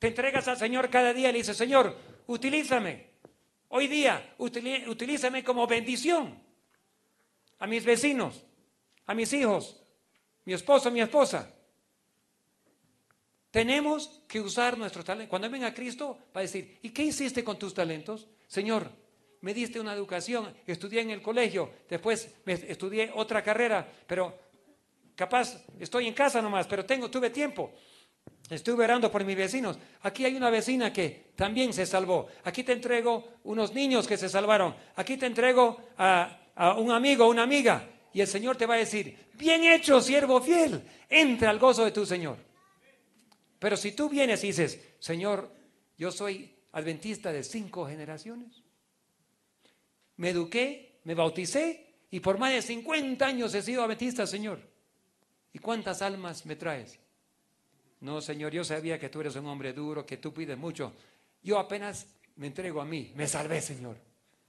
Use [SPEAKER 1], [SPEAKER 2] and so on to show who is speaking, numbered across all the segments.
[SPEAKER 1] Te entregas al Señor cada día y le dices, Señor, utilízame. Hoy día, utilízame como bendición a mis vecinos, a mis hijos, mi esposo, mi esposa. Tenemos que usar nuestros talentos. Cuando venga Cristo, va a decir, ¿y qué hiciste con tus talentos? Señor, me diste una educación, estudié en el colegio, después estudié otra carrera, pero capaz estoy en casa nomás, pero tuve tiempo. Estuve orando por mis vecinos. Aquí hay una vecina que también se salvó. Aquí te entrego unos niños que se salvaron. Aquí te entrego a un amigo, una amiga. Y el Señor te va a decir, bien hecho, siervo fiel, entra al gozo de tu Señor. Pero si tú vienes y dices, Señor, yo soy adventista de 5 generaciones. Me eduqué, me bauticé y por más de 50 años he sido adventista, Señor. ¿Y cuántas almas me traes? No, Señor, yo sabía que tú eres un hombre duro, que tú pides mucho. Yo apenas me entrego a mí, me salvé, Señor.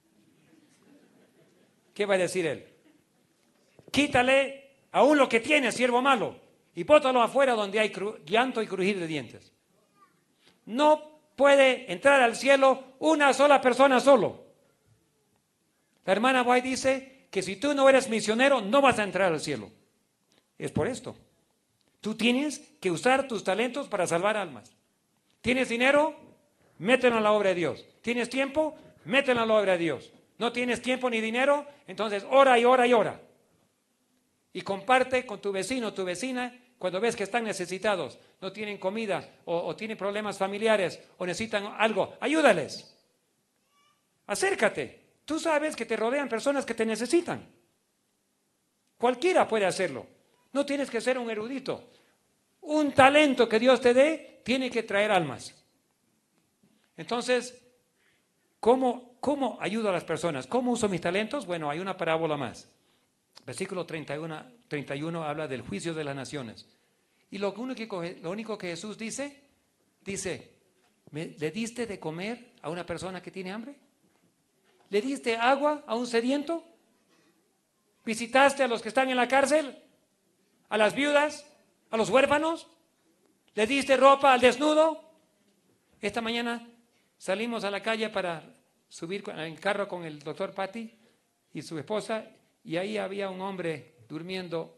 [SPEAKER 1] ¿Qué va a decir él? Quítale aún lo que tiene, siervo malo, y bótalo afuera donde hay llanto y crujir de dientes. No puede entrar al cielo una sola persona solo. La hermana White dice que si tú no eres misionero, no vas a entrar al cielo. Es por esto. Tú tienes que usar tus talentos para salvar almas. ¿Tienes dinero? Mételo en la obra de Dios. ¿Tienes tiempo? Mételo en la obra de Dios. ¿No tienes tiempo ni dinero? Entonces ora y ora y ora. Y comparte con tu vecino, tu vecina, cuando ves que están necesitados, no tienen comida o tienen problemas familiares o necesitan algo, ayúdales. Acércate. Tú sabes que te rodean personas que te necesitan. Cualquiera puede hacerlo. No tienes que ser un erudito. Un talento que Dios te dé tiene que traer almas. Entonces, ¿cómo ayudo a las personas? ¿Cómo uso mis talentos? Bueno, hay una parábola más. Versículo 31 habla del juicio de las naciones. Y lo único que Jesús dice, ¿le diste de comer a una persona que tiene hambre? ¿Le diste agua a un sediento? ¿Visitaste a los que están en la cárcel? ¿A las viudas? ¿A los huérfanos? ¿Le diste ropa al desnudo? Esta mañana salimos a la calle para subir en el carro con el doctor Patti y su esposa, y ahí había un hombre durmiendo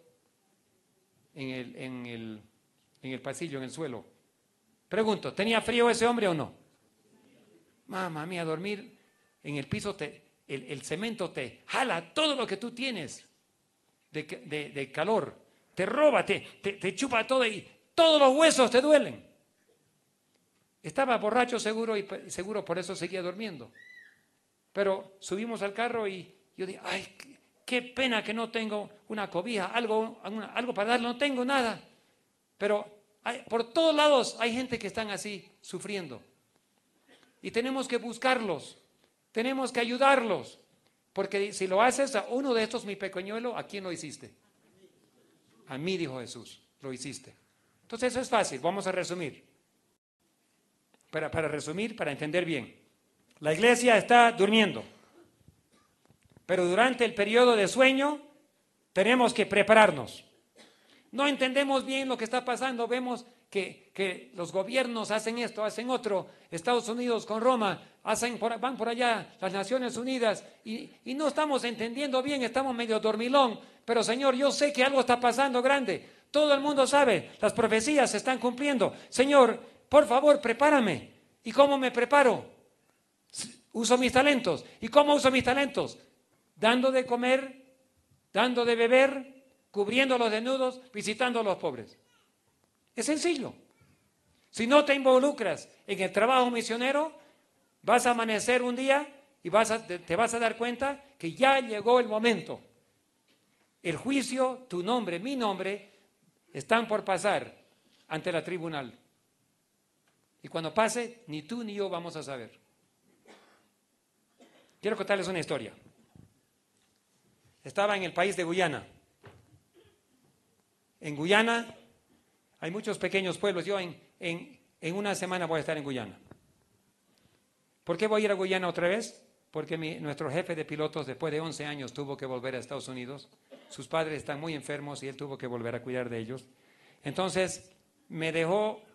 [SPEAKER 1] en el pasillo, en el suelo. Pregunto, ¿tenía frío ese hombre o no? Mamma mía, dormir en el piso, el cemento te jala todo lo que tú tienes de calor, te roba, te chupa todo y todos los huesos te duelen. Estaba borracho seguro y seguro por eso seguía durmiendo. Pero subimos al carro y yo dije, ay, qué pena que no tengo una cobija, algo para darle, no tengo nada. Pero por todos lados hay gente que están así sufriendo. Y tenemos que buscarlos, tenemos que ayudarlos. Porque si lo haces a uno de estos, mi pequeñuelo, ¿a quién lo hiciste? A mí, dijo Jesús, lo hiciste. Entonces eso es fácil, vamos a resumir. Para resumir, para entender bien. La iglesia está durmiendo. Pero durante el periodo de sueño tenemos que prepararnos. No entendemos bien lo que está pasando, vemos que los gobiernos hacen esto, hacen otro, Estados Unidos con Roma, van por allá, las Naciones Unidas, y no estamos entendiendo bien, estamos medio dormilón, pero Señor, yo sé que algo está pasando grande, todo el mundo sabe, las profecías se están cumpliendo. Señor, por favor, prepárame. ¿Y cómo me preparo? Uso mis talentos. ¿Y cómo uso mis talentos? Dando de comer, dando de beber, cubriendo a los desnudos, visitando a los pobres. Es sencillo. Si no te involucras en el trabajo misionero, vas a amanecer un día y te vas a dar cuenta que ya llegó el momento. El juicio, tu nombre, mi nombre, están por pasar ante la tribunal. Y cuando pase, ni tú ni yo vamos a saber. Quiero contarles una historia. Estaba en el país de Guyana. En Guyana hay muchos pequeños pueblos. Yo en una semana voy a estar en Guyana. ¿Por qué voy a ir a Guyana otra vez? Porque nuestro jefe de pilotos, después de 11 años, tuvo que volver a Estados Unidos. Sus padres están muy enfermos y él tuvo que volver a cuidar de ellos. Entonces, me dejó